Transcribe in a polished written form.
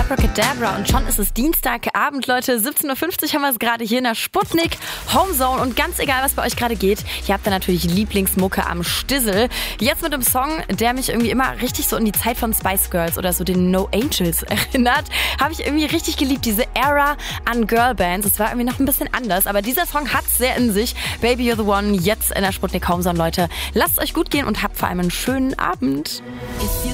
Abracadabra und schon ist es Dienstagabend, Leute. 17.50 Uhr haben wir es gerade hier in der Sputnik Homezone und ganz egal, was bei euch gerade geht, hier habt ihr natürlich Lieblingsmucke am Stissel. Jetzt mit einem Song, der mich irgendwie immer richtig so in die Zeit von Spice Girls oder so den No Angels erinnert. Habe ich irgendwie richtig geliebt, diese Era an Girlbands. Es war irgendwie noch ein bisschen anders, aber dieser Song hat's sehr in sich. Baby You're the One, jetzt in der Sputnik Homezone, Leute. Lasst es euch gut gehen und habt vor allem einen schönen Abend. If you